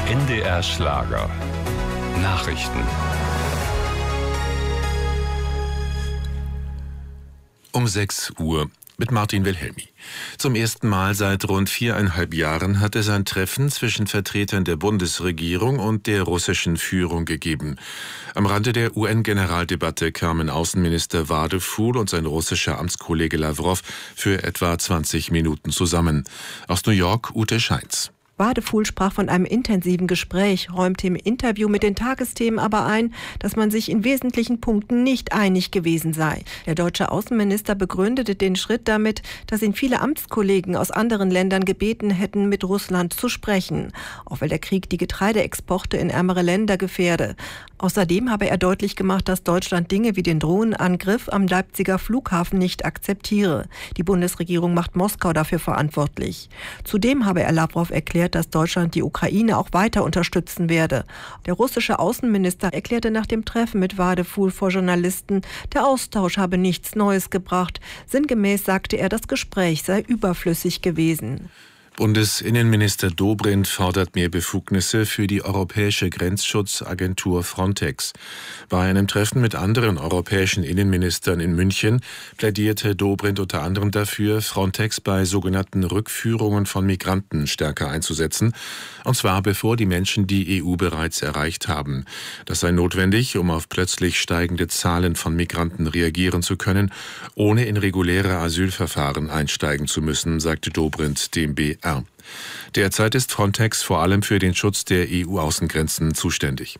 NDR Schlager. Nachrichten. Um 6 Uhr mit Martin Wilhelmi. Zum ersten Mal seit rund 4,5 Jahren hat es ein Treffen zwischen Vertretern der Bundesregierung und der russischen Führung gegeben. Am Rande der UN-Generaldebatte kamen Außenminister Wadefuhl und sein russischer Amtskollege Lawrow für etwa 20 Minuten zusammen. Aus New York Ute Scheins. Wadefuhl sprach von einem intensiven Gespräch, räumte im Interview mit den Tagesthemen aber ein, dass man sich in wesentlichen Punkten nicht einig gewesen sei. Der deutsche Außenminister begründete den Schritt damit, dass ihn viele Amtskollegen aus anderen Ländern gebeten hätten, mit Russland zu sprechen, auch weil der Krieg die Getreideexporte in ärmere Länder gefährde. Außerdem habe er deutlich gemacht, dass Deutschland Dinge wie den Drohnenangriff am Leipziger Flughafen nicht akzeptiere. Die Bundesregierung macht Moskau dafür verantwortlich. Zudem habe er Lawrow erklärt, dass Deutschland die Ukraine auch weiter unterstützen werde. Der russische Außenminister erklärte nach dem Treffen mit Wadefuhl vor Journalisten, der Austausch habe nichts Neues gebracht. Sinngemäß sagte er, das Gespräch sei überflüssig gewesen. Bundesinnenminister Dobrindt fordert mehr Befugnisse für die europäische Grenzschutzagentur Frontex. Bei einem Treffen mit anderen europäischen Innenministern in München plädierte Dobrindt unter anderem dafür, Frontex bei sogenannten Rückführungen von Migranten stärker einzusetzen, und zwar bevor die Menschen die EU bereits erreicht haben. Das sei notwendig, um auf plötzlich steigende Zahlen von Migranten reagieren zu können, ohne in reguläre Asylverfahren einsteigen zu müssen, sagte Dobrindt dem BR. Derzeit ist Frontex vor allem für den Schutz der EU-Außengrenzen zuständig.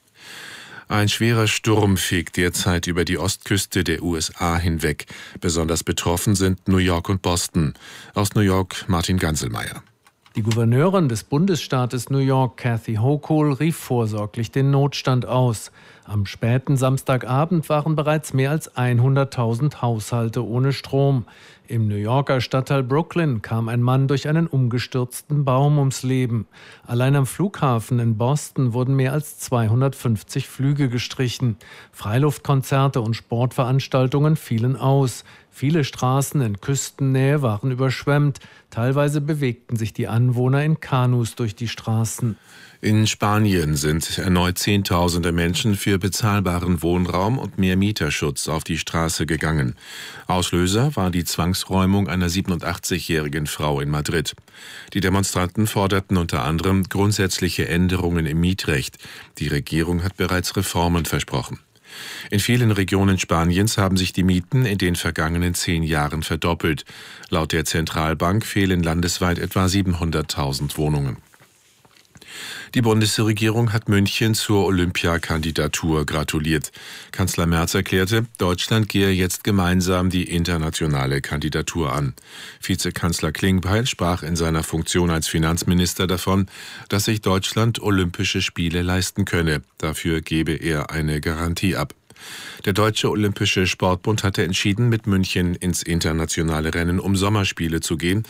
Ein schwerer Sturm fegt derzeit über die Ostküste der USA hinweg. Besonders betroffen sind New York und Boston. Aus New York Martin Ganselmeier. Die Gouverneurin des Bundesstaates New York, Kathy Hochul, rief vorsorglich den Notstand aus. Am späten Samstagabend waren bereits mehr als 100.000 Haushalte ohne Strom. Im New Yorker Stadtteil Brooklyn kam ein Mann durch einen umgestürzten Baum ums Leben. Allein am Flughafen in Boston wurden mehr als 250 Flüge gestrichen. Freiluftkonzerte und Sportveranstaltungen fielen aus. Viele Straßen in Küstennähe waren überschwemmt. Teilweise bewegten sich die Anwohner in Kanus durch die Straßen. In Spanien sind erneut Zehntausende Menschen für bezahlbaren Wohnraum und mehr Mieterschutz auf die Straße gegangen. Auslöser war die Zwangsräumung einer 87-jährigen Frau in Madrid. Die Demonstranten forderten unter anderem grundsätzliche Änderungen im Mietrecht. Die Regierung hat bereits Reformen versprochen. In vielen Regionen Spaniens haben sich die Mieten in den vergangenen 10 Jahren verdoppelt. Laut der Zentralbank fehlen landesweit etwa 700.000 Wohnungen. Die Bundesregierung hat München zur Olympiakandidatur gratuliert. Kanzler Merz erklärte, Deutschland gehe jetzt gemeinsam die internationale Kandidatur an. Vizekanzler Klingbeil sprach in seiner Funktion als Finanzminister davon, dass sich Deutschland Olympische Spiele leisten könne. Dafür gebe er eine Garantie ab. Der Deutsche Olympische Sportbund hatte entschieden, mit München ins internationale Rennen um Sommerspiele zu gehen,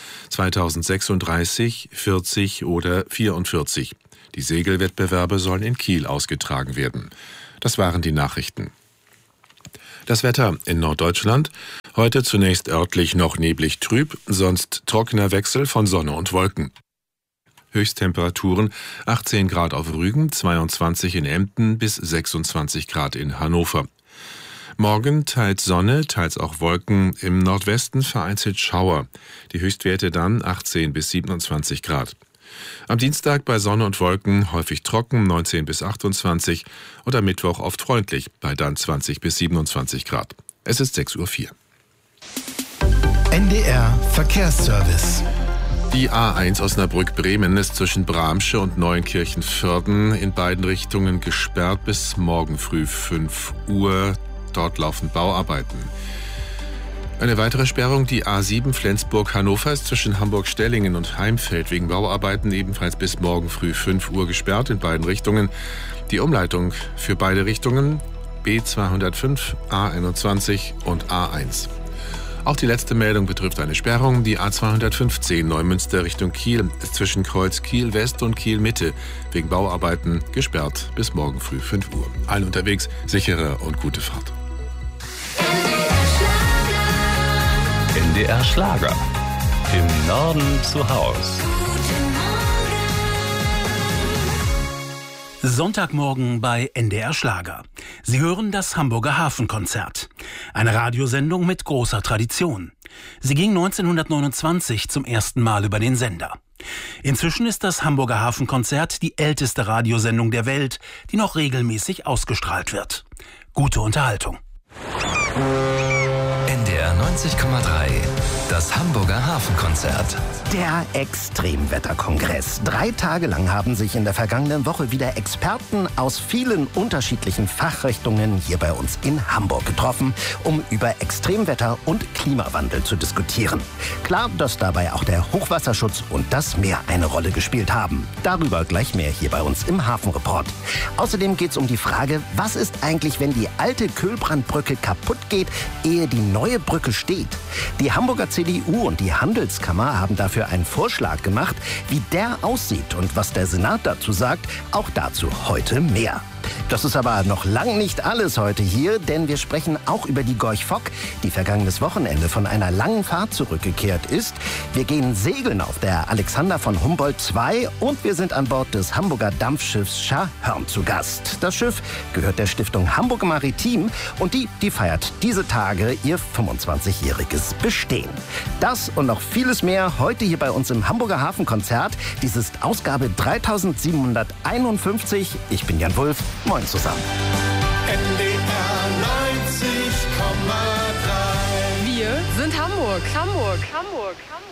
2036, 40 oder 44. Die Segelwettbewerbe sollen in Kiel ausgetragen werden. Das waren die Nachrichten. Das Wetter in Norddeutschland. Heute zunächst örtlich noch neblig trüb, sonst trockener Wechsel von Sonne und Wolken. Höchsttemperaturen 18 Grad auf Rügen, 22 in Emden bis 26 Grad in Hannover. Morgen teils Sonne, teils auch Wolken, im Nordwesten vereinzelt Schauer. Die Höchstwerte dann 18 bis 27 Grad. Am Dienstag bei Sonne und Wolken häufig trocken, 19 bis 28 und am Mittwoch oft freundlich, bei dann 20 bis 27 Grad. Es ist 6:04 Uhr. NDR Verkehrsservice. Die A1 Osnabrück-Bremen ist zwischen Bramsche und Neuenkirchen-Vörden in beiden Richtungen gesperrt bis morgen früh 5 Uhr. Dort laufen Bauarbeiten. Eine weitere Sperrung, die A7 Flensburg-Hannover, ist zwischen Hamburg-Stellingen und Heimfeld wegen Bauarbeiten ebenfalls bis morgen früh 5 Uhr gesperrt in beiden Richtungen. Die Umleitung für beide Richtungen B205, A21 und A1. Auch die letzte Meldung betrifft eine Sperrung. Die A215 Neumünster Richtung Kiel ist zwischen Kreuz Kiel West und Kiel Mitte wegen Bauarbeiten gesperrt bis morgen früh 5 Uhr. Allen unterwegs sichere und gute Fahrt. NDR Schlager. Im Norden zu Haus. Sonntagmorgen bei NDR Schlager. Sie hören das Hamburger Hafenkonzert. Eine Radiosendung mit großer Tradition. Sie ging 1929 zum ersten Mal über den Sender. Inzwischen ist das Hamburger Hafenkonzert die älteste Radiosendung der Welt, die noch regelmäßig ausgestrahlt wird. Gute Unterhaltung. NDR 90,3. Das Hamburger Hafenkonzert. Der Extremwetterkongress. 3 Tage lang haben sich in der vergangenen Woche wieder Experten aus vielen unterschiedlichen Fachrichtungen hier bei uns in Hamburg getroffen, um über Extremwetter und Klimawandel zu diskutieren. Klar, dass dabei auch der Hochwasserschutz und das Meer eine Rolle gespielt haben. Darüber gleich mehr hier bei uns im Hafenreport. Außerdem geht es um die Frage, was ist eigentlich, wenn die alte Köhlbrandbrücke kaputt geht, ehe die neue Brücke steht? Die Hamburger CDU und die Handelskammer haben dafür einen Vorschlag gemacht, wie der aussieht und was der Senat dazu sagt. Auch dazu heute mehr. Das ist aber noch lang nicht alles heute hier, denn wir sprechen auch über die Gorch Fock, die vergangenes Wochenende von einer langen Fahrt zurückgekehrt ist. Wir gehen segeln auf der Alexander von Humboldt II und wir sind an Bord des Hamburger Dampfschiffs Scharhörn zu Gast. Das Schiff gehört der Stiftung Hamburg Maritim und die feiert diese Tage ihr 25-jähriges Bestehen. Das und noch vieles mehr heute hier bei uns im Hamburger Hafenkonzert. Dies ist Ausgabe 3751. Ich bin Jan Wulff. Moin zusammen. NDR 90,3. Wir sind Hamburg. Hamburg, Hamburg, Hamburg.